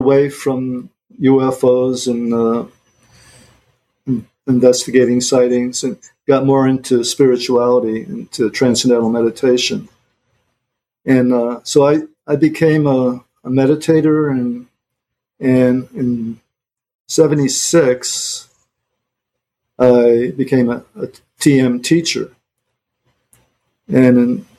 away from UFOs and investigating sightings, and got more into spirituality, into transcendental meditation. And so I became a meditator, and in 1976, I became a TM teacher. And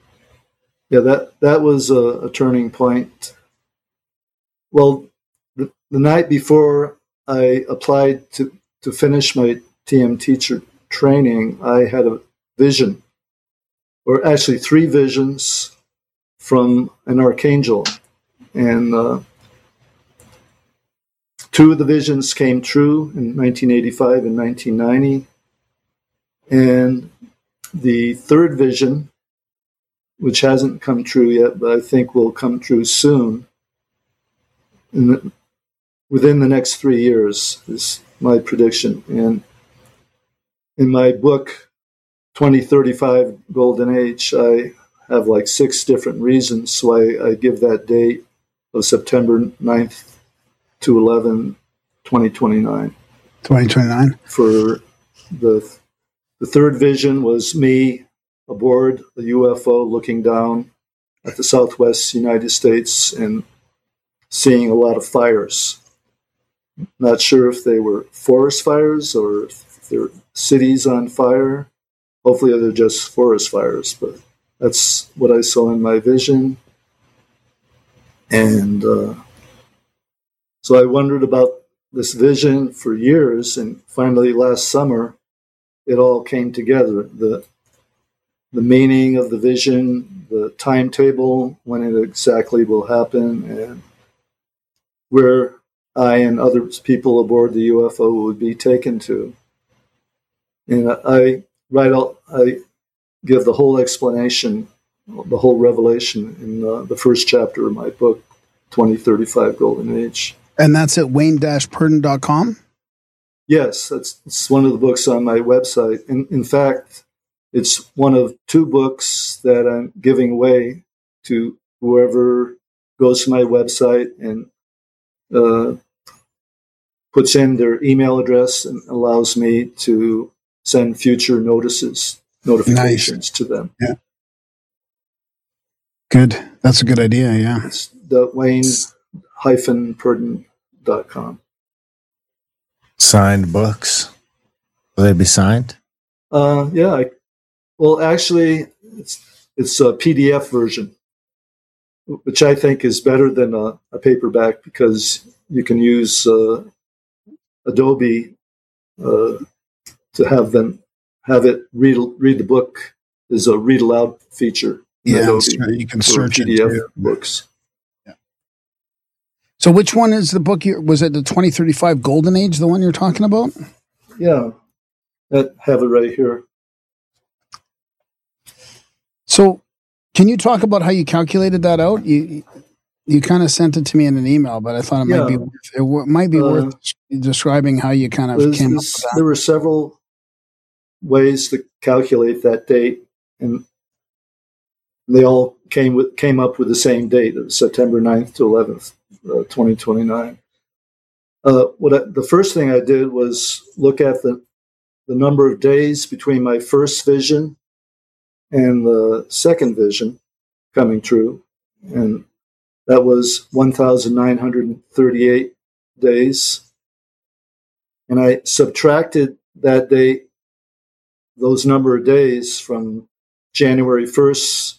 that was a turning point. Well, the night before I applied to finish my TM teacher training, I had a vision, or actually 3 visions from an archangel. And 2 of the visions came true in 1985 and 1990. And the 3rd vision, which hasn't come true yet, but I think will come true soon, within the next 3 years, is my prediction. And in my book, 2035 Golden Age, I have like 6 different reasons why I give that date of September 9th to 11, 2029. 2029. For the 3rd vision was me aboard a UFO looking down at the Southwest United States and seeing a lot of fires. Not sure if they were forest fires or if they were cities on fire. Hopefully they're just forest fires, but that's what I saw in my vision. And so I wondered about this vision for years, and finally last summer, it all came together. The meaning of the vision, the timetable, when it exactly will happen, and where I and other people aboard the UFO would be taken to. And I give the whole explanation, the whole revelation in the first chapter of my book, 2035 Golden Age. And that's at wayne-purdon.com? Yes, it's one of the books on my website. In fact, it's one of 2 books that I'm giving away to whoever goes to my website and puts in their email address and allows me to send future notifications to them. Yeah. Good. That's a good idea, yeah. It's the wayne-purdon.com. Signed books. Will they be signed? Yeah. Well, actually, it's a PDF version, which I think is better than a paperback, because you can use Adobe to have it read the book. Is a read aloud feature. Yeah, Adobe you can search PDF books. Yeah. So which one is the book? Was it the 2035 Golden Age, the one you're talking about? Yeah, I have it right here. So can you talk about how you calculated that out? You kind of sent it to me in an email, but I thought it might be worth describing how you kind of came up with that. There were several ways to calculate that date, and they all came up with the same date of September 9th to 11th, 2029. The first thing I did was look at the number of days between my first vision and the second vision coming true, and that was 1,938 days. And I subtracted that date, those number of days, from January 1st,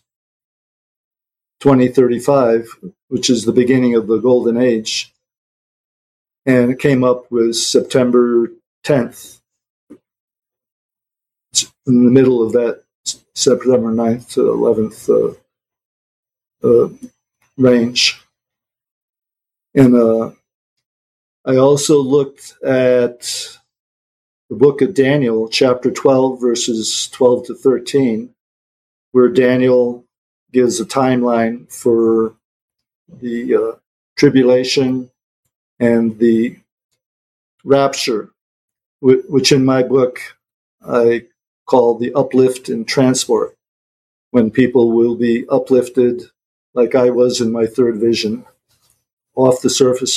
2035, which is the beginning of the Golden Age, and it came up with September 10th. It's in the middle of that September 9th to 11th range. And I also looked at the book of Daniel, chapter 12, verses 12 to 13, where Daniel gives a timeline for the tribulation and the rapture, which in my book I call the uplift and transport, when people will be uplifted, like I was in my third vision, off the surface